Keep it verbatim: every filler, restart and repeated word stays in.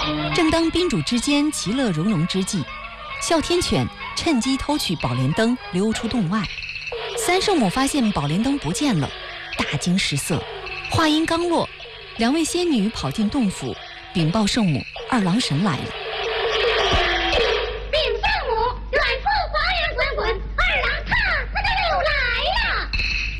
正当宾主之间其乐融融之际，哮天犬趁机偷取宝莲灯，溜出洞外。三圣母发现宝莲灯不见了，大惊失色。话音刚落，两位仙女跑进洞府，禀报圣母，二郎神来了。